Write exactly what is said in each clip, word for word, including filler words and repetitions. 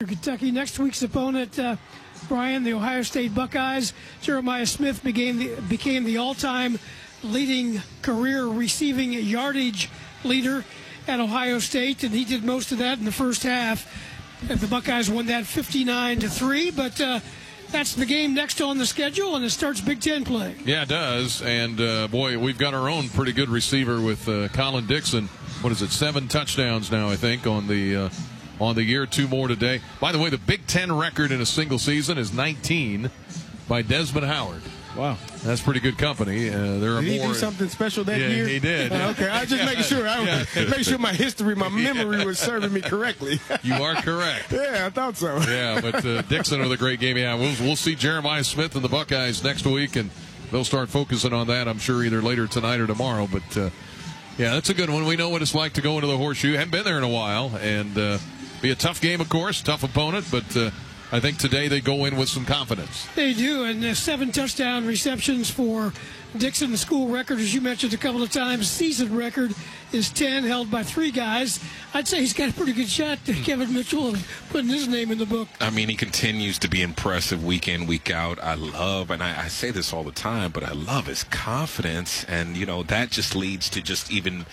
Kentucky. Next week's opponent, uh, Brian, the Ohio State Buckeyes. Jeremiah Smith became the, became the all-time leading career receiving yardage leader at Ohio State, and he did most of that in the first half. And the Buckeyes won that fifty-nine to three, but uh, that's the game next on the schedule, and it starts Big Ten play. Yeah, it does. And, uh, boy, we've got our own pretty good receiver with uh, Colin Dixon. What is it, seven touchdowns now, I think, on the uh, on the year, two more today. By the way, the Big Ten record in a single season is nineteen by Desmond Howard. Wow. That's pretty good company. Uh, there are did he more. do something special that yeah, year? he did. Uh, okay, I was just making sure. I was yeah. making sure my history, my memory yeah. was serving me correctly. You are correct. Yeah, I thought so. Yeah, but uh, Dixon with a great game. Yeah, we'll, we'll see Jeremiah Smith and the Buckeyes next week, and they'll start focusing on that, I'm sure, either later tonight or tomorrow. But, uh, yeah, that's a good one. We know what it's like to go into the Horseshoe. Haven't been there in a while, and uh, be a tough game, of course, tough opponent, but uh, I think today they go in with some confidence. They do, and uh, seven touchdown receptions for Dixon. The school record, as you mentioned a couple of times, season record is ten, held by three guys. I'd say he's got a pretty good shot to Kevin Mitchell and putting his name in the book. I mean, he continues to be impressive week in, week out. I love, and I, I say this all the time, but I love his confidence, and, you know, that just leads to just even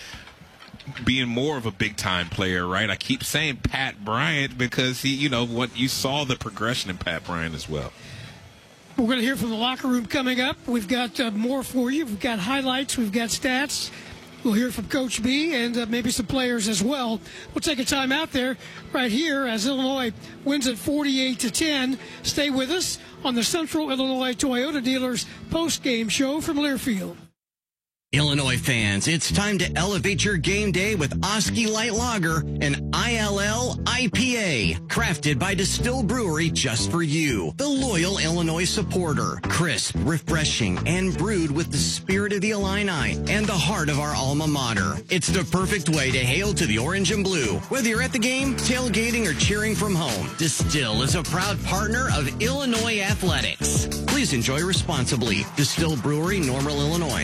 being more of a big-time player, right? I keep saying Pat Bryant because, he, you know, what you saw the progression in Pat Bryant as well. We're going to hear from the locker room coming up. We've got uh, more for you. We've got highlights. We've got stats. We'll hear from Coach B and uh, maybe some players as well. We'll take a time out there right here as Illinois wins at forty-eight to ten. Stay with us on the Central Illinois Toyota Dealers post-game show from Learfield. Illinois fans, it's time to elevate your game day with Oski Light Lager, an I L L I P A, crafted by Distill Brewery just for you, the loyal Illinois supporter. Crisp, refreshing, and brewed with the spirit of the Illini and the heart of our alma mater. It's the perfect way to hail to the orange and blue. Whether you're at the game, tailgating, or cheering from home, Distill is a proud partner of Illinois Athletics. Please enjoy responsibly. Distill Brewery, Normal, Illinois.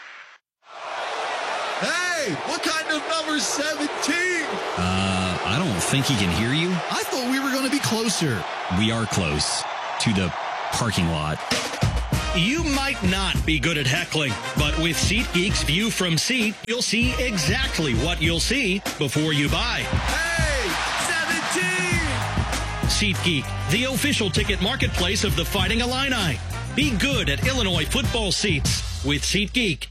Hey, what kind of number seventeen? Uh, I don't think he can hear you. I thought we were going to be closer. We are close to the parking lot. You might not be good at heckling, but with SeatGeek's View from Seat, you'll see exactly what you'll see before you buy. Hey, seventeen! SeatGeek, the official ticket marketplace of the Fighting Illini. Be good at Illinois football seats with SeatGeek.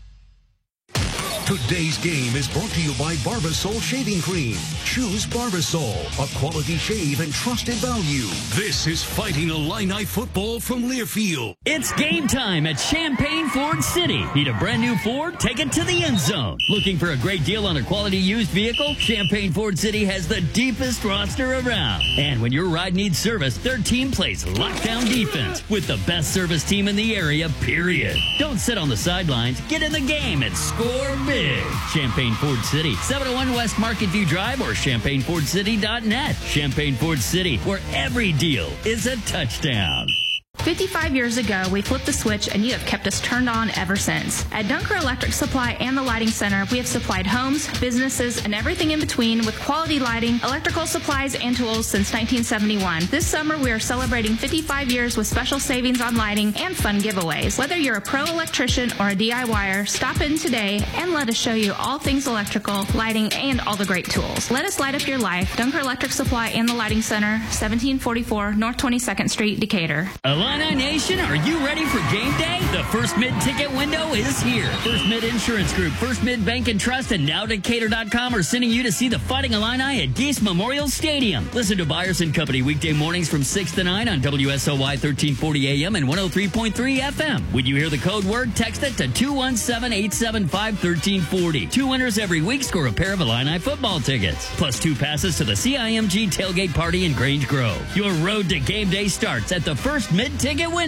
Today's game is brought to you by Barbasol Shaving Cream. Choose Barbasol, a quality shave and trusted value. This is Fighting Illini football from Learfield. It's game time at Champaign Ford City. Need a brand new Ford? Take it to the end zone. Looking for a great deal on a quality used vehicle? Champaign Ford City has the deepest roster around. And when your ride needs service, their team plays lockdown defense with the best service team in the area, period. Don't sit on the sidelines. Get in the game and score big. Champaign Ford City, seven oh one West Market View Drive or champaign ford city dot net. Champaign Ford City, where every deal is a touchdown. fifty-five years ago, we flipped the switch and you have kept us turned on ever since. At Dunker Electric Supply and the Lighting Center, we have supplied homes, businesses, and everything in between with quality lighting, electrical supplies, and tools since nineteen seventy-one. This summer, we are celebrating fifty-five years with special savings on lighting and fun giveaways. Whether you're a pro electrician or a D I Y er, stop in today and let us show you all things electrical, lighting, and all the great tools. Let us light up your life. Dunker Electric Supply and the Lighting Center, seventeen forty-four North twenty-second Street, Decatur. Illini Nation, are you ready for game day? The First Mid ticket window is here. First Mid Insurance Group, First Mid Bank and Trust, and now Decatur dot com are sending you to see the Fighting Illini at Geese Memorial Stadium. Listen to Byers and Company weekday mornings from six to nine on W S O Y thirteen forty A M and one oh three point three F M. When you hear the code word, text it to two one seven, eight seven five, one three four oh. Two winners every week score a pair of Illini football tickets, plus two passes to the C I M G tailgate party in Grange Grove. Your road to game day starts at the First Mid ticket window.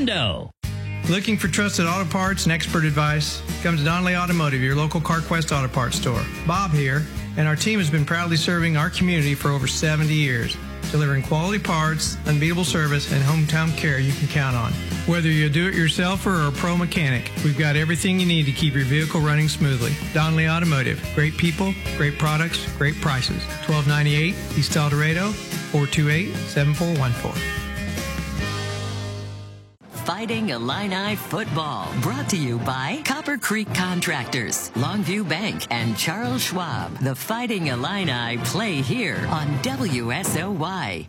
Looking for trusted auto parts and expert advice? Come to Donnelly Automotive, your local CarQuest auto parts store. Bob here, and our team has been proudly serving our community for over seventy years, delivering quality parts, unbeatable service, and hometown care you can count on. Whether you're a do-it-yourselfer or a pro mechanic, we've got everything you need to keep your vehicle running smoothly. Donnelly Automotive, great people, great products, great prices. twelve ninety-eight East El Dorado, four two eight, seven four one four. Fighting Illini football, brought to you by Copper Creek Contractors, Longview Bank, and Charles Schwab. The Fighting Illini play here on W S O Y.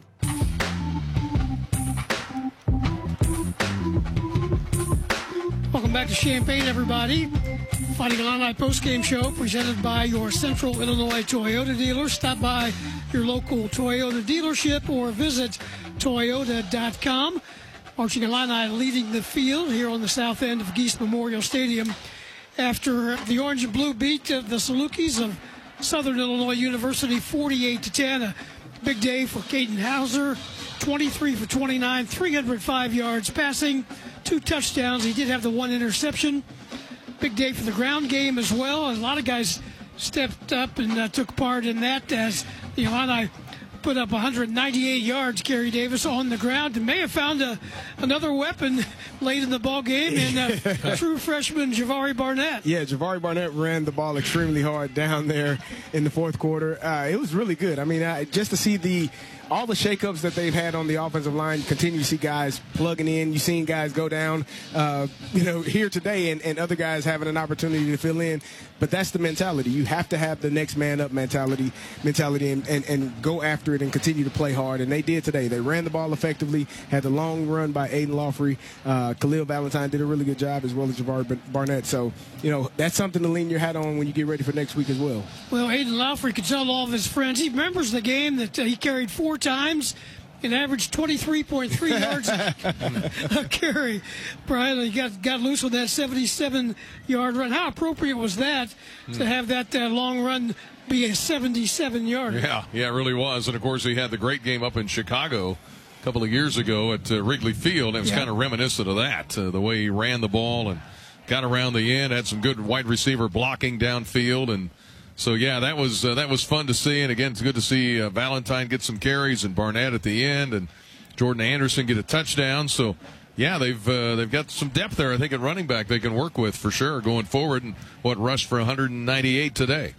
Welcome back to Champaign, everybody. Fighting Illini postgame show presented by your Central Illinois Toyota dealer. Stop by your local Toyota dealership or visit Toyota dot com. Marching Illini leading the field here on the south end of Geese Memorial Stadium after the orange and blue beat uh, the Salukis of Southern Illinois University forty-eight to ten. A big day for Caden Hauser, twenty-three for twenty-nine, three hundred five yards passing, two touchdowns. He did have the one interception. Big day for the ground game as well. A lot of guys stepped up and uh, took part in that as the Illini put up one hundred ninety-eight yards, Kerry Davis, on the ground, and may have found a, another weapon late in the ball game in uh, true freshman Javari Barnett. Yeah, Javari Barnett ran the ball extremely hard down there in the fourth quarter. Uh, it was really good. I mean, uh, just to see the all the shakeups that they've had on the offensive line, continue to see guys plugging in. You've seen guys go down, uh, you know, here today, and, and other guys having an opportunity to fill in. But that's the mentality. You have to have the next man up mentality, mentality, and, and, and go after it and continue to play hard. And they did today. They ran the ball effectively. Had the long run by Aiden Lawfrey. Uh, Khalil Valentine did a really good job, as well as Javari Barnett. So, you know, that's something to lean your hat on when you get ready for next week as well. Well, Aiden Lawfrey could tell all of his friends. He remembers the game that uh, he carried four times and averaged twenty-three point three yards a carry. Brian, he got, got loose with that seventy-seven yard run. How appropriate was that mm. to have that uh, long run be a seventy-seven yarder? Yeah, yeah, it really was. And, of course, he had the great game up in Chicago a couple of years ago at uh, Wrigley Field. It was yeah. kind of reminiscent of that, uh, the way he ran the ball and got around the end, had some good wide receiver blocking downfield, and so, yeah, that was uh, that was fun to see. And, again, it's good to see uh, Valentine get some carries and Barnett at the end and Jordan Anderson get a touchdown. So, yeah, they've uh, they've got some depth there, I think, at running back they can work with for sure going forward. And what rushed for one hundred ninety-eight today.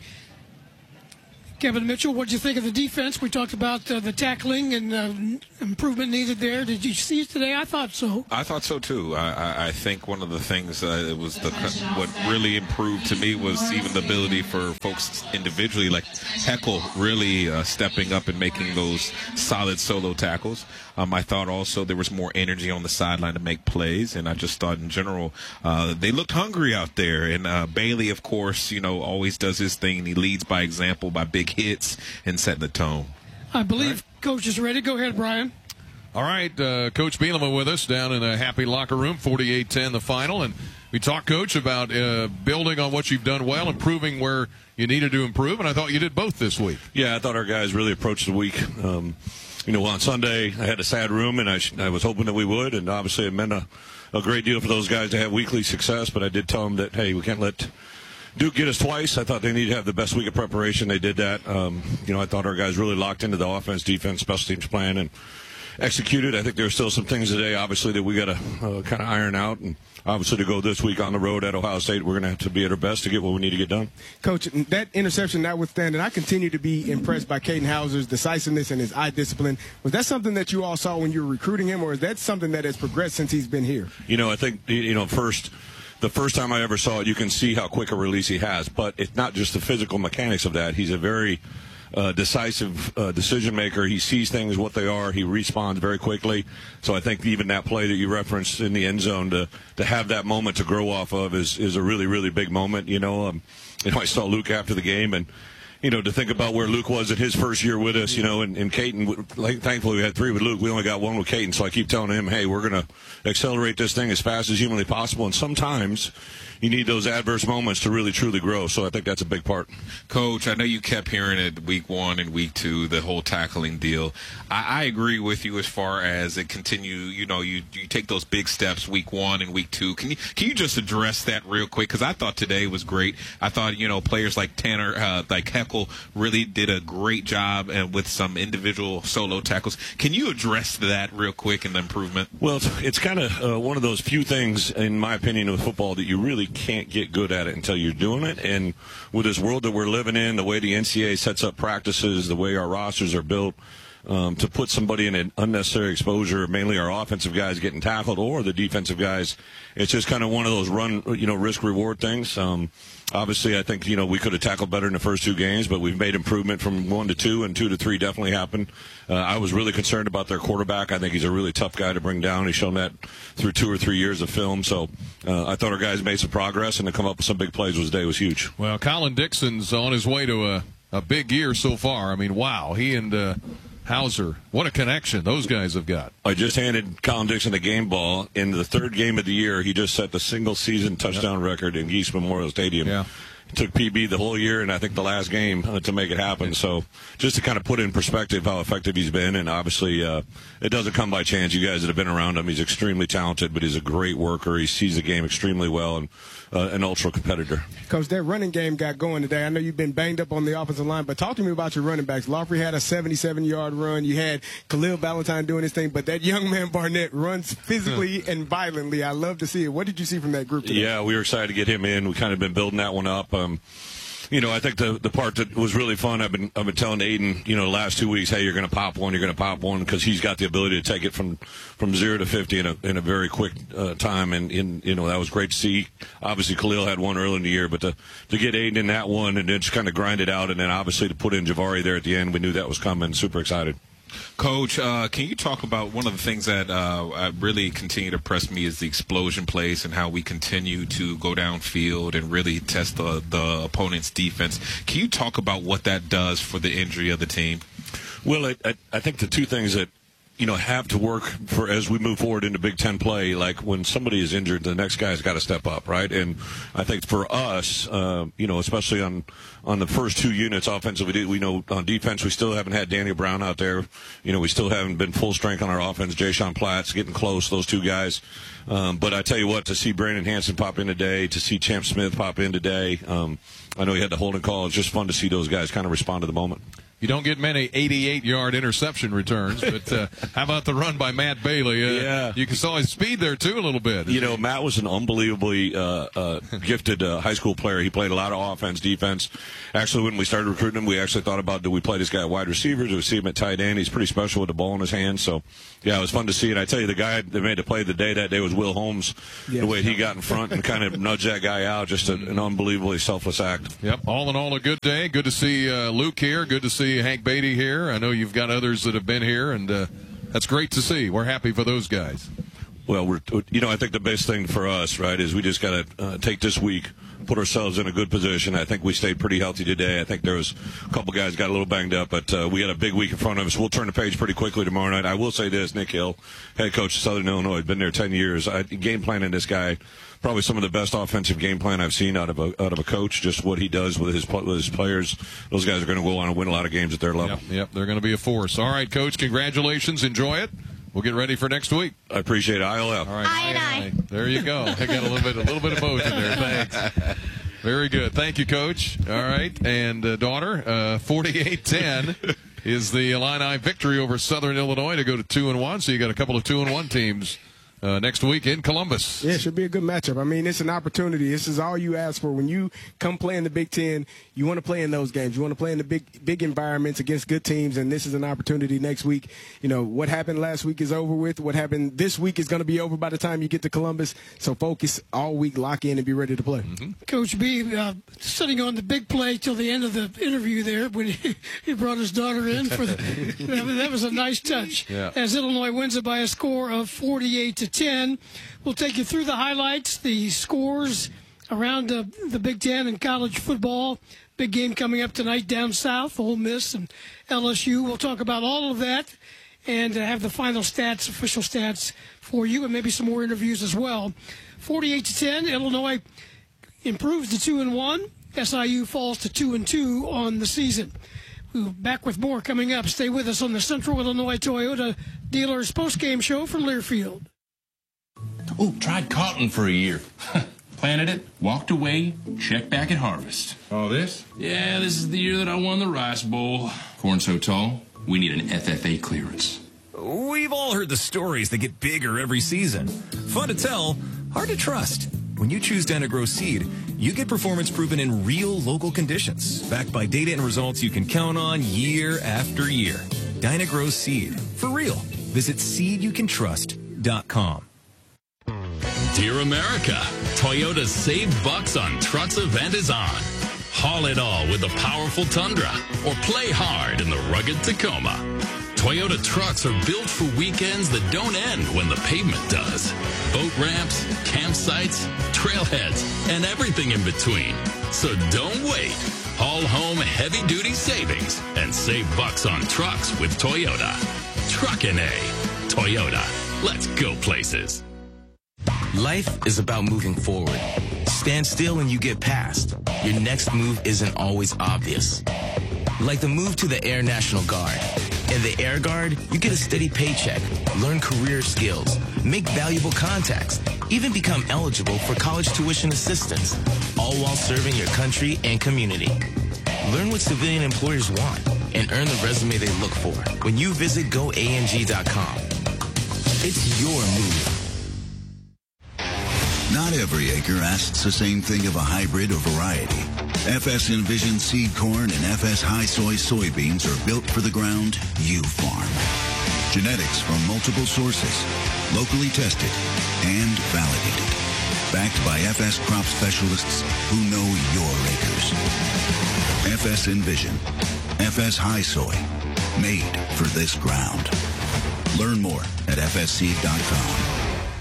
Kevin Mitchell, what did you think of the defense? We talked about uh, the tackling and uh, improvement needed there. Did you see it today? I thought so. I thought so too. I, I, I think one of the things uh, it was the what really improved to me was even the ability for folks individually, like Heckle, really uh, stepping up and making those solid solo tackles. Um, I thought also there was more energy on the sideline to make plays, and I just thought in general uh, they looked hungry out there. And uh, Bailey, of course, you know, always does his thing. He leads by example, by big hits and setting the tone. I believe right. Coach is ready. Go ahead, Brian. All right, uh, Coach Bielema with us down in a happy locker room, forty-eight ten the final. And we talked, Coach, about uh, building on what you've done well, improving where you needed to improve, and I thought you did both this week. Yeah, I thought our guys really approached the week. Um, you know, on Sunday I had a sad room, and I, sh- I was hoping that we would, and obviously it meant a, a great deal for those guys to have weekly success, but I did tell them that, hey, we can't let Duke get us twice. I thought they needed to have the best week of preparation. They did that. Um, you know, I thought our guys really locked into the offense, defense, special teams plan, and executed. I think there are still some things today, obviously, that we got to uh, kind of iron out. And obviously, to go this week on the road at Ohio State, we're going to have to be at our best to get what we need to get done. Coach, that interception notwithstanding, I continue to be impressed by Caden Hauser's decisiveness and his eye discipline. Was that something that you all saw when you were recruiting him, or is that something that has progressed since he's been here? You know, I think, you know, first, the first time I ever saw it, you can see how quick a release he has. But it's not just the physical mechanics of that. He's a very Uh, decisive uh, decision maker. He sees things what they are. He responds very quickly. So I think even that play that you referenced in the end zone, to to have that moment to grow off of is is a really really big moment. You know, um, you know I saw Luke after the game, and you know, to think about where Luke was in his first year with us, you know, and, and Caden, like, thankfully we had three with Luke. We only got one with Caden, so I keep telling him, hey, we're going to accelerate this thing as fast as humanly possible. And sometimes you need those adverse moments to really, truly grow. So I think that's a big part. Coach, I know you kept hearing it week one and week two, the whole tackling deal. I, I agree with you as far as it continue, you know, you, you take those big steps week one and week two. Can you, can you just address that real quick? Because I thought today was great. I thought, you know, players like Tanner, uh, like Heckle really did a great job and with some individual solo tackles. Can you address that real quick and the improvement? Well, it's, it's kind of uh, one of those few things, in my opinion, with football that you really can't get good at it until you're doing it. And with this world that we're living in, the way the N C double A sets up practices, the way our rosters are built, um, to put somebody in an unnecessary exposure, mainly our offensive guys getting tackled or the defensive guys. It's just kind of one of those run, you know, risk reward things. Um, obviously, I think, you know, we could have tackled better in the first two games, but we've made improvement from one to two, and two to three definitely happened. Uh, I was really concerned about their quarterback. I think he's a really tough guy to bring down. He's shown that through two or three years of film. So uh, I thought our guys made some progress, and to come up with some big plays was today was huge. Well, Colin Dixon's on his way to a, a big year so far. I mean, wow, he and uh, Hauser, what a connection those guys have got. I just handed Colin Dixon a game ball. In the third game of the year, he just set the single-season touchdown yep. record in Geese Memorial Stadium. Yeah. It took P B the whole year, and I think the last game uh, to make it happen. So just to kind of put in perspective how effective he's been, and obviously uh, it doesn't come by chance. You guys that have been around him, he's extremely talented, but he's a great worker. He sees the game extremely well, and uh, an ultra competitor. Coach, that running game got going today. I know you've been banged up on the offensive line, but talk to me about your running backs. Laufrey had a seventy-seven-yard run. You had Khalil Valentine doing his thing, but that young man Barnett runs physically and violently. I love to see it. What did you see from that group today? Yeah, we were excited to get him in. We kind of been building that one up. Um, You know, I think the the part that was really fun, I've been I've been telling Aiden, you know, the last two weeks, hey, you're going to pop one, you're going to pop one, because he's got the ability to take it from, from zero to fifty in a in a very quick uh, time, and in you know that was great to see. Obviously, Khalil had one early in the year, but to to get Aiden in that one and then just kind of grind it out, and then obviously to put in Javari there at the end, we knew that was coming. Super excited. Coach, uh, can you talk about one of the things that uh, really continue to impress me is the explosion plays and how we continue to go downfield and really test the, the opponent's defense. Can you talk about what that does for the injury of the team? Well, I, I, I think the two things that you know have to work for as we move forward into Big Ten play, like when somebody is injured, the next guy's got to step up, right? And I think for us, uh, you know, especially on on the first two units offensively, we know on defense we still haven't had Daniel Brown out there. You know, we still haven't been full strength on our offense. Jayshon Platt's getting close, those two guys. Um, but I tell you what, to see Brandon Hanson pop in today, to see Champ Smith pop in today, um, I know he had the holding call. It's just fun to see those guys kind of respond to the moment. You don't get many eighty-eight-yard interception returns, but uh, how about the run by Matt Bailey? Uh, yeah. You can saw his speed there, too, a little bit. You know, Matt was an unbelievably uh, uh, gifted uh, high school player. He played a lot of offense, defense. Actually, when we started recruiting him, we actually thought about, do we play this guy at wide receiver? Do we see him at tight end? He's pretty special with the ball in his hands. So, yeah, it was fun to see. And I tell you, the guy that made the play the day that day was Will Holmes. Yes. The way he got in front and kind of nudged that guy out, just a, an unbelievably selfless act. Yep, all in all, a good day. Good to see uh, Luke here. Good to see Hank Beatty here. I know you've got others that have been here, and uh, that's great to see. We're happy for those guys. Well, we're, you know, I think the best thing for us, right, is we just got to uh, take this week, put ourselves in a good position. I think we stayed pretty healthy today. I think there was a couple guys got a little banged up, but uh, we had a big week in front of us. We'll turn the page pretty quickly tomorrow night. I will say this, Nick Hill, head coach of Southern Illinois, been there ten years. I, game planning this guy, probably some of the best offensive game plan I've seen out of a out of a coach. Just what he does with his with his players. Those guys are going to go on and win a lot of games at their level. Yep, yep, they're going to be a force. All right, Coach, congratulations. Enjoy it. We'll get ready for next week. I appreciate it. I L L. All right, I and I. There you go. I got a little bit, a little bit of both in there. Thanks. Very good. Thank you, Coach. All right, and uh, daughter, uh, forty-eight ten is the Illini victory over Southern Illinois to go to two and one. So you got a couple of two and one teams Uh, next week in Columbus. Yeah, it should be a good matchup. I mean, it's an opportunity. This is all you ask for. When you come play in the Big Ten, you want to play in those games. You want to play in the big big environments against good teams, and this is an opportunity next week. You know, what happened last week is over with. What happened this week is going to be over by the time you get to Columbus. So focus all week, lock in, and be ready to play. Mm-hmm. Coach B, uh, sitting on the big play till the end of the interview there when he, he brought his daughter in for the that was a nice touch. Yeah. As Illinois wins it by a score of forty-eight to ten. We'll take you through the highlights, the scores around the, the Big Ten and college football. Big game coming up tonight down south, Ole Miss and L S U. We'll talk about all of that and uh, have the final stats, official stats for you, and maybe some more interviews as well. forty-eight to ten, Illinois improves to two and one. S I U falls to two and two on the season. We'll back with more coming up. Stay with us on the Central Illinois Toyota Dealers postgame show from Learfield. Oh, tried cotton for a year. Planted it, walked away, checked back at harvest. All this? Yeah, this is the year that I won the Rice Bowl. Corn so tall, we need an F F A clearance. We've all heard the stories that get bigger every season. Fun to tell, hard to trust. When you choose Denigrow Seed, you get performance proven in real local conditions, backed by data and results you can count on year after year. Dynagrow Seed. For real. Visit seed you can trust dot com. Dear America, Toyota's Save Bucks on Trucks event is on. Haul it all with the powerful Tundra or play hard in the rugged Tacoma. Toyota trucks are built for weekends that don't end when the pavement does. Boat ramps, campsites, trailheads, and everything in between. So don't wait. Haul home heavy-duty savings and save bucks on trucks with Toyota. Truckin' A. Toyota. Let's go places. Life is about moving forward. Stand still and you get past. Your next move isn't always obvious. Like the move to the Air National Guard. In the Air Guard, you get a steady paycheck, learn career skills, make valuable contacts, even become eligible for college tuition assistance, all while serving your country and community. Learn what civilian employers want and earn the resume they look for when you visit go A N G dot com. It's your move. Not every acre asks the same thing of a hybrid or variety. F S Envision seed corn and F S High Soy soybeans are built for the ground you farm. Genetics from multiple sources, locally tested and validated. Backed by F S crop specialists who know your acres. F S Envision, F S High Soy, made for this ground. Learn more at f s seed dot com.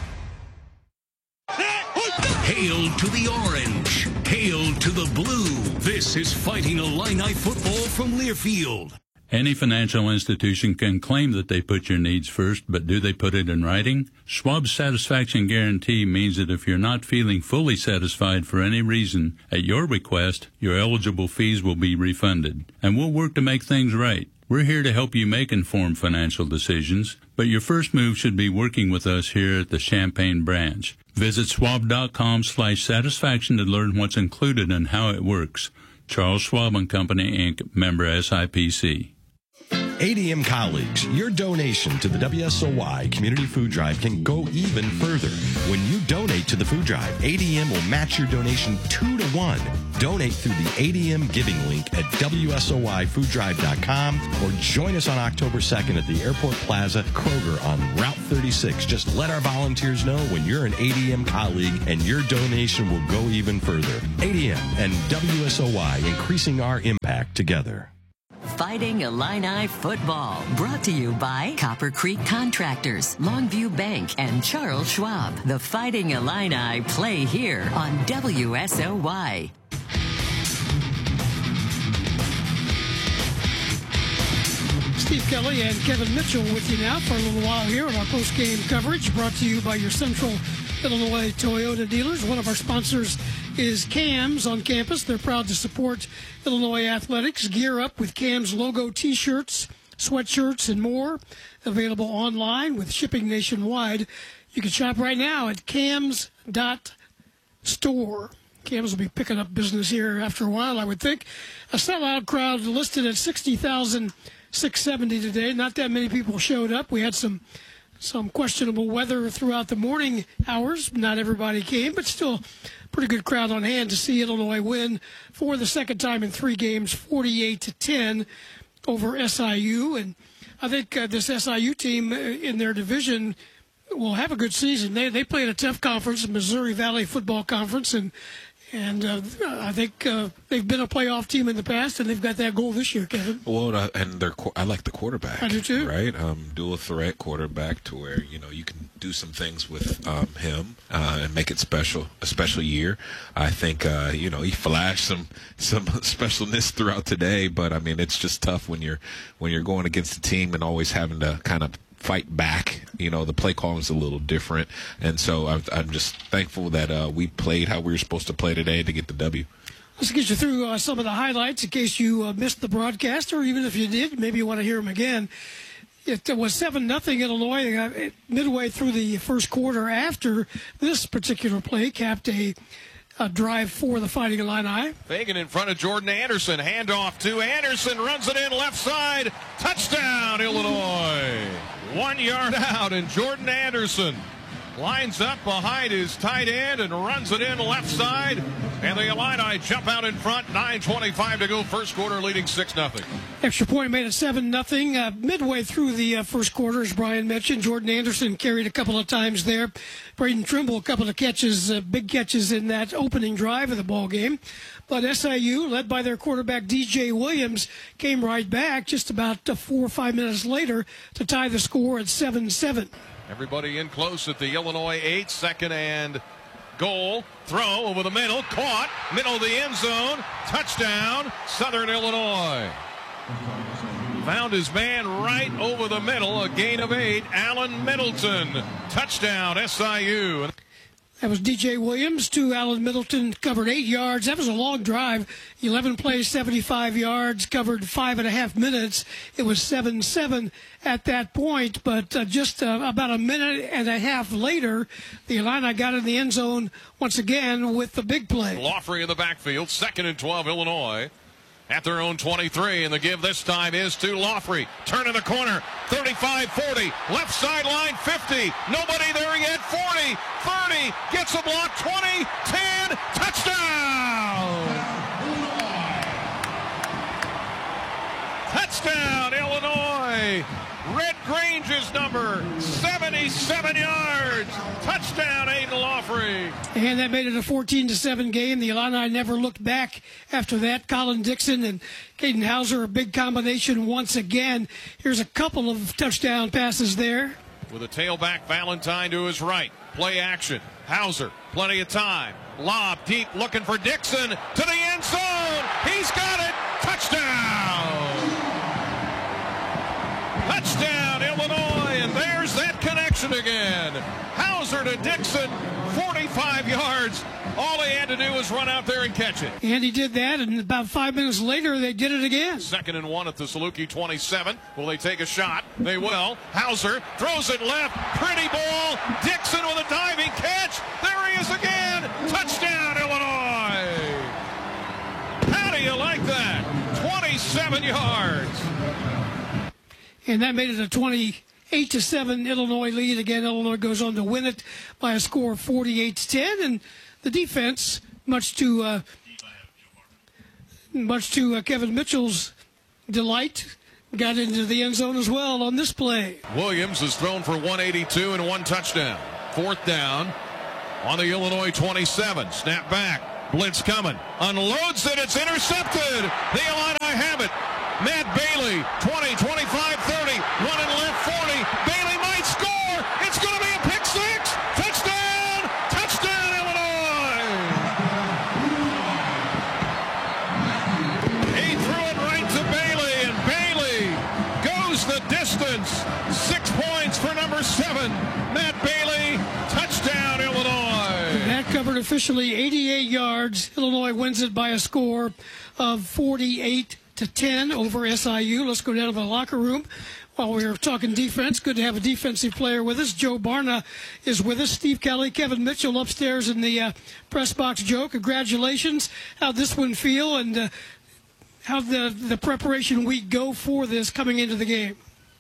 Hail to the orange. Hail to the blue. This is Fighting Illini football from Learfield. Any financial institution can claim that they put your needs first, but do they put it in writing? Schwab's Satisfaction Guarantee means that if you're not feeling fully satisfied for any reason, at your request, your eligible fees will be refunded. And we'll work to make things right. We're here to help you make informed financial decisions, but your first move should be working with us here at the Champaign branch. Visit schwab.com slash satisfaction to learn what's included and how it works. Charles Schwab and Company, Incorporated, member S I P C. A D M colleagues, your donation to the W S O Y Community Food Drive can go even further. When you donate to the food drive, A D M will match your donation two to one. Donate through the A D M giving link at W S O Y food drive dot com or join us on October second at the Airport Plaza, Kroger on Route thirty-six. Just let our volunteers know when you're an A D M colleague and your donation will go even further. A D M and W S O Y, increasing our impact together. Fighting Illini football, brought to you by Copper Creek Contractors, Longview Bank, and Charles Schwab. The Fighting Illini play here on W S O Y. Steve Kelly and Kevin Mitchell with you now for a little while here on our post-game coverage, brought to you by your Central Illinois Toyota dealers. One of our sponsors is CAMS on campus. They're proud to support Illinois athletics. Gear up with CAMS logo T-shirts, sweatshirts, and more. Available online with shipping nationwide. You can shop right now at cams dot store. CAMS will be picking up business here after a while, I would think. A sellout crowd listed at sixty thousand six hundred seventy today. Not that many people showed up. We had some some questionable weather throughout the morning hours. Not everybody came, but still pretty good crowd on hand to see Illinois win for the second time in three games, forty-eight to ten over S I U. And I think uh, this S I U team in their division will have a good season. They they played a tough conference, the Missouri Valley Football Conference, and And uh, I think uh, they've been a playoff team in the past, and they've got that goal this year, Kevin. Well, uh, and they're I like the quarterback. I do too. Right, um, dual threat quarterback, to where you know you can do some things with um, him uh, and make it special, a special year. I think uh, you know he flashed some some specialness throughout today, but I mean it's just tough when you're when you're going against a team and always having to kind of fight back. You know, the play calling is a little different, and so I'm, I'm just thankful that uh, we played how we were supposed to play today to get the W. Let's get you through uh, some of the highlights in case you uh, missed the broadcast, or even if you did, maybe you want to hear them again. It uh, was seven nothing Illinois uh, midway through the first quarter. After this particular play capped a, a drive for the Fighting Illini. Fagan in front of Jordan Anderson. Handoff to Anderson. Runs it in left side. Touchdown, Illinois. One yard out, and Jordan Anderson lines up behind his tight end and runs it in left side. And the Illini jump out in front. nine twenty-five to go. First quarter, leading six nothing. Extra point made it seven nothing. Uh, midway through the uh, first quarter, as Brian mentioned, Jordan Anderson carried a couple of times there. Braden Trimble, a couple of catches, uh, big catches in that opening drive of the ball game. But S I U, led by their quarterback D J Williams, came right back just about uh, four or five minutes later to tie the score at seven seven. Everybody in close at the Illinois eight, second and goal. Throw over the middle, caught, middle of the end zone, touchdown, Southern Illinois. Found his man right over the middle, a gain of eight, Allen Middleton, touchdown S I U. That was D J Williams to Allen Middleton, covered eight yards. That was a long drive. eleven plays, seventy-five yards, covered five and a half minutes. It was seven seven at that point, but uh, just uh, about a minute and a half later, the Illini got in the end zone once again with the big play. Laughley in the backfield, second and twelve, Illinois. At their own twenty-three, and the give this time is to Laughley. Turn in the corner, thirty-five forty, left sideline fifty, nobody there yet, forty, thirty, gets a block, twenty, ten, touchdown! Touchdown, Illinois! Red Grange's number, seventy-seven yards, touchdown, Aiden Laughley. And that made it a fourteen to seven game. The Illini never looked back after that. Colin Dixon and Caden Hauser, a big combination once again. Here's a couple of touchdown passes there. With a tailback, Valentine to his right. Play action. Hauser, plenty of time. Lob deep, looking for Dixon to the end zone. He's got it. Touchdown. Touchdown, Illinois, and there's that connection again. Hauser to Dixon, forty-five yards. All he had to do was run out there and catch it. And he did that, and about five minutes later, they did it again. Second and one at the Saluki twenty-seven. Will they take a shot? They will. Hauser throws it left. Pretty ball. Dixon with a diving catch. There he is again. Touchdown, Illinois. How do you like that? twenty-seven yards. And that made it a twenty-eight to seven Illinois lead. Again, Illinois goes on to win it by a score of forty-eight to ten. And the defense, much to uh, much to uh, Kevin Mitchell's delight, got into the end zone as well on this play. Williams has thrown for one eighty-two and one touchdown. Fourth down on the Illinois twenty-seven. Snap back. Blitz coming. Unloads it. It's intercepted. The Illini have it. Matt Bailey, twenty, twenty-five, thirty, running left, forty. Bailey might score. It's going to be a pick six. Touchdown! Touchdown, Illinois! He threw it right to Bailey, and Bailey goes the distance. Six points for number seven, Matt Bailey. Touchdown, Illinois! That covered officially eighty-eight yards. Illinois wins it by a score of forty-eight to ten over S I U. Let's go down to the locker room. While we were talking defense, good to have a defensive player with us. Joe Barna is with us. Steve Kelly, Kevin Mitchell upstairs in the uh, press box. Joe, congratulations. How'd this one feel, and uh, how'd the, the preparation week go for this coming into the game?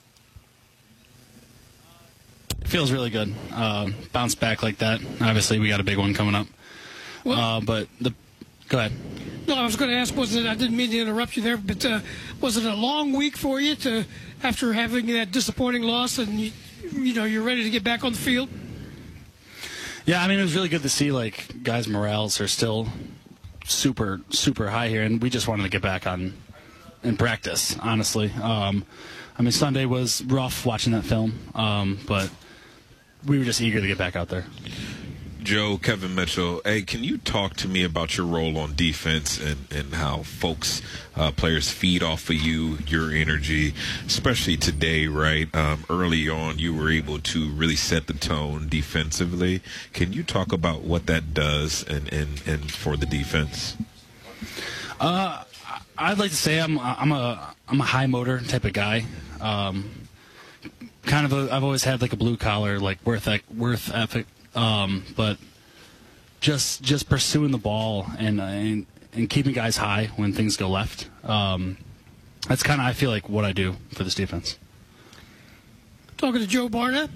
It feels really good. Uh, bounce back like that. Obviously, we got a big one coming up. Well, uh, but the go ahead. No, I was going to ask, was it, I didn't mean to interrupt you there, but uh, was it a long week for you to after having that disappointing loss, and you, you know, you're ready to get back on the field? Yeah, I mean, it was really good to see, like, guys' morales are still super, super high here, and we just wanted to get back on in practice, honestly. Um, I mean, Sunday was rough watching that film, um, but we were just eager to get back out there. Joe, Kevin Mitchell, hey, can you talk to me about your role on defense and, and how folks, uh, players feed off of you, your energy, especially today, right? Um, early on, you were able to really set the tone defensively. Can you talk about what that does and, and, and for the defense? Uh, I'd like to say I'm I'm a I'm a high motor type of guy. Um, kind of a, I've always had like a blue collar, like worth worth ethic. Um, but just just pursuing the ball and, and and keeping guys high when things go left. Um, that's kind of, I feel like, what I do for this defense. Talking to Joe Barna,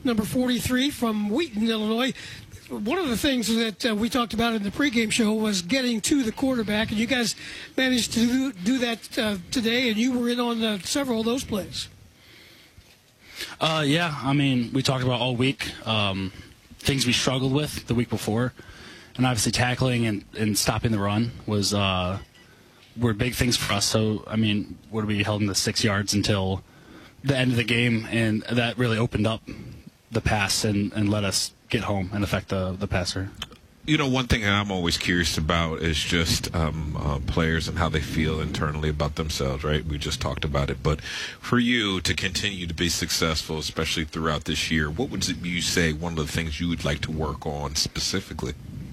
number forty-three from Wheaton, Illinois. One of the things that uh, we talked about in the pregame show was getting to the quarterback, and you guys managed to do, do that uh, today, and you were in on uh, several of those plays. Uh, yeah, I mean, we talked about all week um, things we struggled with the week before, and obviously tackling and, and stopping the run was uh, were big things for us. So, I mean, what we held in the six yards until the end of the game, and that really opened up the pass and, and let us get home and affect the, the passer. You know, one thing I'm always curious about is just um, uh, players and how they feel internally about themselves, right? We just talked about it. But for you to continue to be successful, especially throughout this year, what would you say one of the things you would like to work on specifically?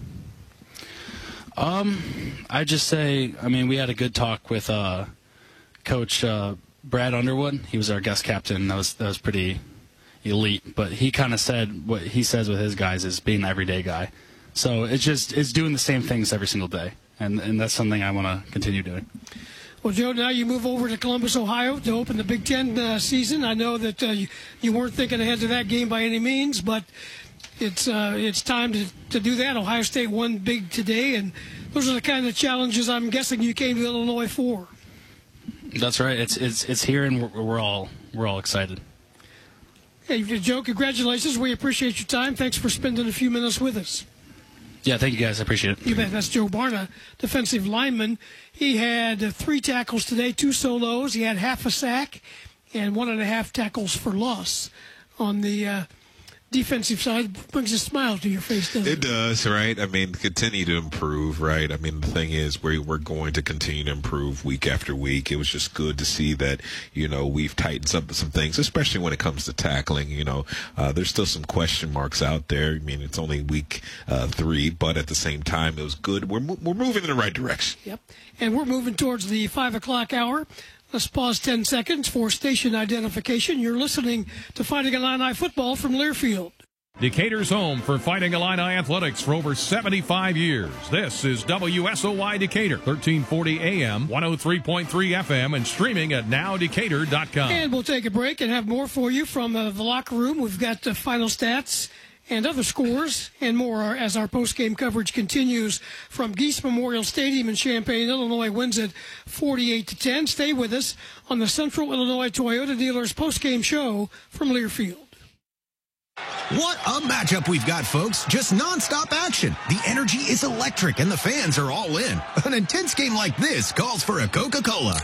Um, I just say, I mean, we had a good talk with uh, Coach uh, Brad Underwood. He was our guest captain. That was that was pretty elite. But he kind of said what he says with his guys is being an everyday guy. So it's just it's doing the same things every single day, and and that's something I want to continue doing. Well, Joe, now you move over to Columbus, Ohio, to open the Big Ten uh, season. I know that uh, you, you weren't thinking ahead to that game by any means, but it's uh, it's time to, to do that. Ohio State won big today, and those are the kind of challenges I'm guessing you came to Illinois for. That's right. It's it's it's here, and we're, we're all we're all excited. Hey, Joe, congratulations. We appreciate your time. Thanks for spending a few minutes with us. Yeah, thank you guys. I appreciate it. You bet. That's Joe Barna, defensive lineman. He had uh, three tackles today, two solos. He had half a sack and one and a half tackles for loss on the uh, defensive side. Brings a smile to your face, doesn't it? It does, right? I mean, continue to improve, right? I mean, the thing is, we're, we're going to continue to improve week after week. It was just good to see that, you know, we've tightened up some things, especially when it comes to tackling. You know, uh, there's still some question marks out there. I mean, it's only week uh, three, but at the same time, it was good. We're, we're moving in the right direction. Yep. And we're moving towards the five o'clock hour. Let's pause ten seconds for station identification. You're listening to Fighting Illini Football from Learfield. Decatur's home for Fighting Illini athletics for over seventy-five years. This is W S O Y Decatur, thirteen forty A M, one oh three point three F M, and streaming at now decatur dot com. And we'll take a break and have more for you from uh, the locker room. We've got the uh, final stats and other scores and more as our post-game coverage continues from Geese Memorial Stadium in Champaign. Illinois wins it forty-eight to ten. Stay with us on the Central Illinois Toyota Dealers post-game show from Learfield. What a matchup we've got, folks. Just nonstop action. The energy is electric and the fans are all in. An intense game like this calls for a Coca-Cola.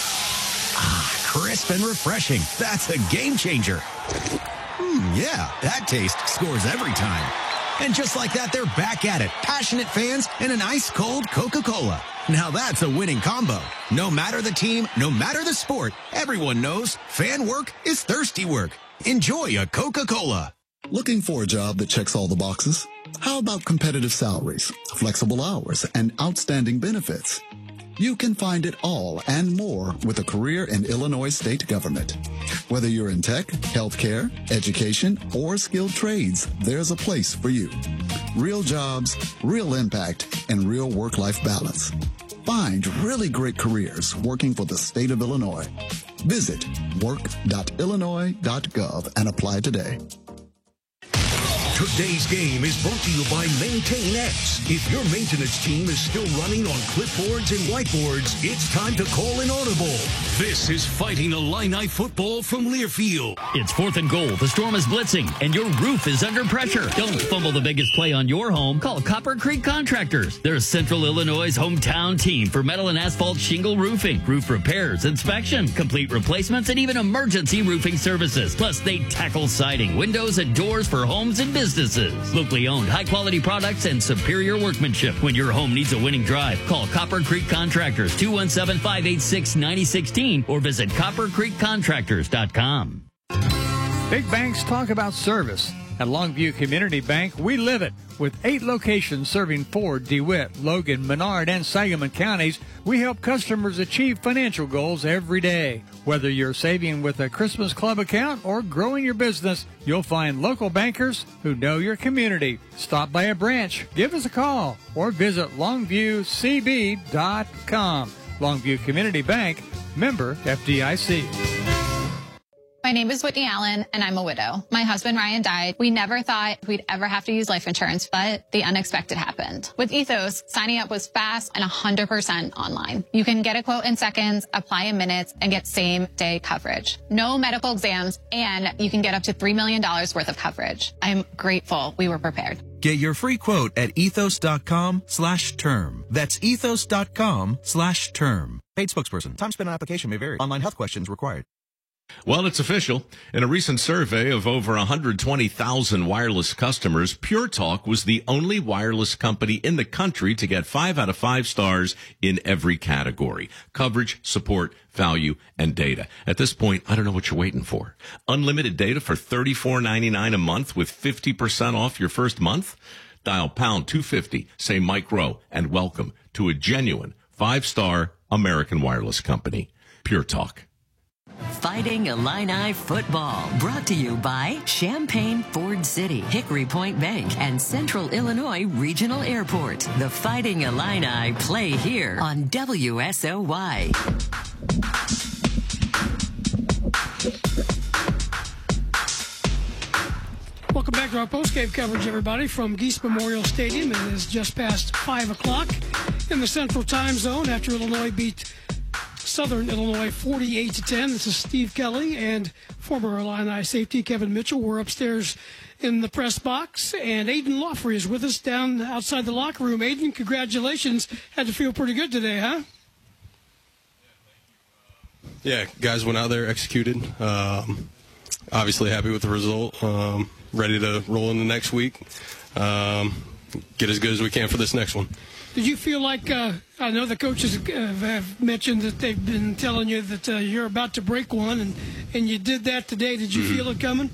Ah, crisp and refreshing. That's a game changer. Hmm, yeah, that taste scores every time. And just like that, they're back at it. Passionate fans and an ice-cold Coca-Cola. Now that's a winning combo. No matter the team, no matter the sport, everyone knows fan work is thirsty work. Enjoy a Coca-Cola. Looking for a job that checks all the boxes? How about competitive salaries, flexible hours, and outstanding benefits? You can find it all and more with a career in Illinois state government. Whether you're in tech, healthcare, education, or skilled trades, there's a place for you. Real jobs, real impact, and real work-life balance. Find really great careers working for the state of Illinois. Visit work dot illinois dot gov and apply today. Today's game is brought to you by MaintainX. If your maintenance team is still running on clipboards and whiteboards, it's time to call an audible. This is Fighting Illini Football from Learfield. It's fourth and goal. The storm is blitzing, and your roof is under pressure. Don't fumble the biggest play on your home. Call Copper Creek Contractors. They're Central Illinois' hometown team for metal and asphalt shingle roofing, roof repairs, inspection, complete replacements, and even emergency roofing services. Plus, they tackle siding, windows, and doors for homes and businesses. Businesses. Locally owned, high-quality products and superior workmanship. When your home needs a winning drive, call Copper Creek Contractors, two one seven, five eight six, nine zero one six or visit copper creek contractors dot com. Big banks talk about service. At Longview Community Bank, we live it. With eight locations serving Ford, DeWitt, Logan, Menard, and Sangamon counties, we help customers achieve financial goals every day. Whether you're saving with a Christmas Club account or growing your business, you'll find local bankers who know your community. Stop by a branch, give us a call, or visit longview c b dot com. Longview Community Bank, member F D I C. My name is Whitney Allen, and I'm a widow. My husband, Ryan, died. We never thought we'd ever have to use life insurance, but the unexpected happened. With Ethos, signing up was fast and one hundred percent online. You can get a quote in seconds, apply in minutes, and get same-day coverage. No medical exams, and you can get up to three million dollars worth of coverage. I'm grateful we were prepared. Get your free quote at ethos.com slash term. That's ethos.com slash term. Paid spokesperson. Time spent on application may vary. Online health questions required. Well, it's official. In a recent survey of over one hundred twenty thousand wireless customers, Pure Talk was the only wireless company in the country to get five out of five stars in every category: coverage, support, value, and data. At this point, I don't know what you're waiting for. Unlimited data for thirty-four ninety-nine a month with fifty percent off your first month? Dial pound two fifty, say Mike Rowe, and welcome to a genuine five-star American wireless company. Pure Talk. Fighting Illini football, brought to you by Champaign Ford City, Hickory Point Bank, and Central Illinois Regional Airport. The Fighting Illini play here on W S O Y. Welcome back to our postgame coverage, everybody, from Geese Memorial Stadium. It is just past five o'clock in the Central Time Zone after Illinois beat Southern Illinois forty-eight to ten. This is Steve Kelly and former Illini safety Kevin Mitchell. We're upstairs in the press box, and Aiden Lawfrey is with us down outside the locker room. Aiden, congratulations. Had to feel pretty good today, huh? Yeah, guys went out there, executed. Um, obviously happy with the result. Um, ready to roll into next week. Um, get as good as we can for this next one. Did you feel like, uh, I know the coaches have mentioned that they've been telling you that uh, you're about to break one, and, and you did that today. Did you mm-hmm. feel it coming?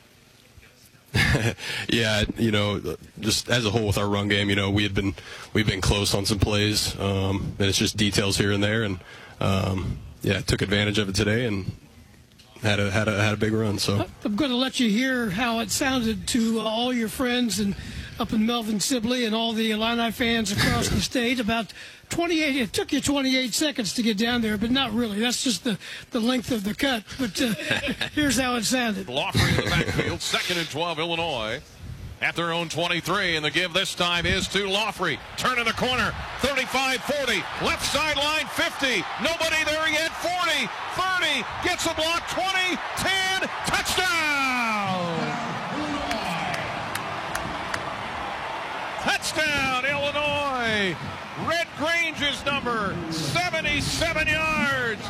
Yeah, you know, just as a whole with our run game, you know, we had been, we've been close on some plays, um, and it's just details here and there, and um, yeah, took advantage of it today and had a, had a, had a big run. So I'm going to let you hear how it sounded to all your friends and up in Melvin Sibley and all the Illini fans across the state. About twenty-eight, it took you twenty-eight seconds to get down there, but not really. That's just the, the length of the cut. But uh, here's how it sounded. Lawfrey in the backfield, second and twelve, Illinois. At their own twenty-three, and the give this time is to Lawfrey. Turn in the corner, thirty-five forty, left sideline fifty, nobody there yet, forty, thirty, gets a block, twenty, ten, touchdown! Touchdown, Illinois! Red Grange's number, seventy-seven yards.